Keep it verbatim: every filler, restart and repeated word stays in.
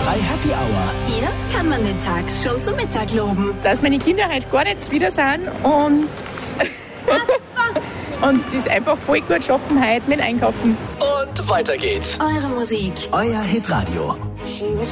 drei Happy Hour. Hier kann man den Tag schon zum Mittag loben. Dass meine Kinder heute gar nicht wieder sind und, und es ist einfach voll gut schaffen heute mit Einkaufen. Und weiter geht's. Eure Musik. Euer Hitradio.